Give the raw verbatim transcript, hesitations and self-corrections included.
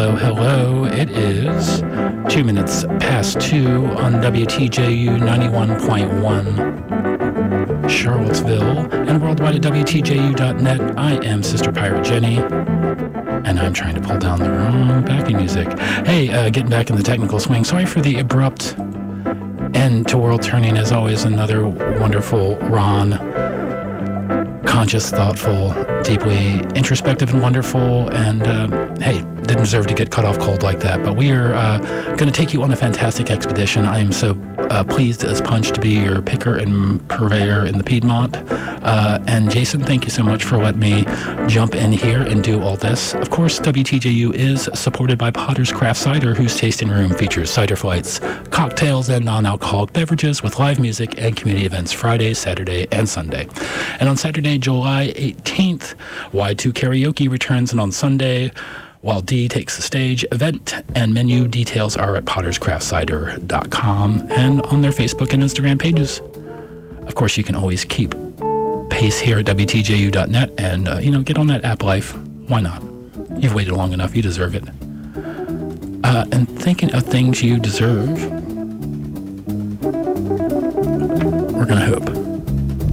hello, hello. It is two minutes past two on W T J U ninety-one point one Charlottesville and worldwide at W T J U dot net. I am Sister Pirate Jenny, and I'm trying to pull down the wrong backing music. Hey, uh, getting back in the technical swing. Sorry for the abrupt end to World Turning. As always, another wonderful Ron. Conscious, thoughtful, deeply introspective and wonderful, and uh, hey, didn't deserve to get cut off cold like that, but we are uh, going to take you on a fantastic expedition. I am so uh, pleased as punch to be your picker and purveyor in the Piedmont, uh, and Jason, thank you so much for letting me jump in here and do all this. Of course, W T J U is supported by Potter's Craft Cider, whose tasting room features cider flights, cocktails, and non-alcoholic beverages with live music and community events Friday, Saturday, and Sunday. And on Saturday, July eighteenth, Y two Karaoke returns, and on Sunday, While D takes the stage, event and menu details are at potters craft cider dot com and on their Facebook and Instagram pages. Of course, you can always keep pace here at W T J U dot net and, uh, you know, get on that app life. Why not? You've waited long enough. You deserve it. Uh, and thinking of things you deserve,